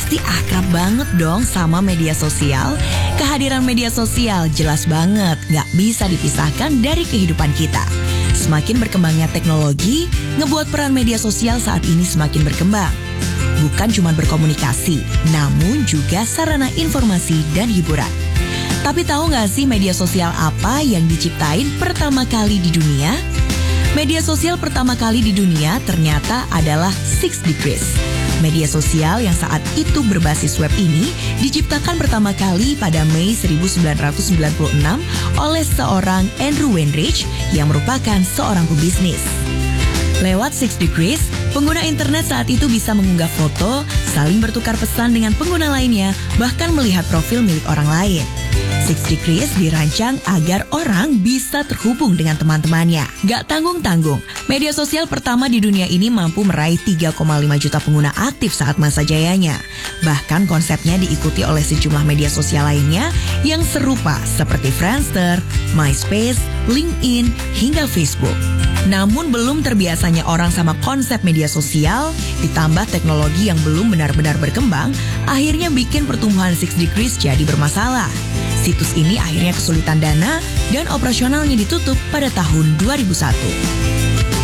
pasti akrab banget dong sama media sosial. Kehadiran media sosial jelas banget gak bisa dipisahkan dari kehidupan kita. Semakin berkembangnya teknologi, ngebuat peran media sosial saat ini semakin berkembang. Bukan cuma berkomunikasi, namun juga sarana informasi dan hiburan. Tapi tahu gak sih media sosial apa yang diciptain pertama kali di dunia? Media sosial pertama kali di dunia ternyata adalah 6 Degrees. Media sosial yang saat itu berbasis web ini diciptakan pertama kali pada Mei 1996 oleh seorang Andrew Weinreich yang merupakan seorang pebisnis. Lewat 6 Degrees, pengguna internet saat itu bisa mengunggah foto, saling bertukar pesan dengan pengguna lainnya, bahkan melihat profil milik orang lain. 6 Degrees dirancang agar orang bisa terhubung dengan teman-temannya. Gak tanggung-tanggung, media sosial pertama di dunia ini mampu meraih 3,5 juta pengguna aktif saat masa jayanya. Bahkan konsepnya diikuti oleh sejumlah media sosial lainnya yang serupa seperti Friendster, MySpace, LinkedIn, hingga Facebook. Namun belum terbiasanya orang sama konsep media sosial, ditambah teknologi yang belum benar-benar berkembang, akhirnya bikin pertumbuhan 6 Degrees jadi bermasalah. Situs ini akhirnya kesulitan dana dan operasionalnya ditutup pada tahun 2001.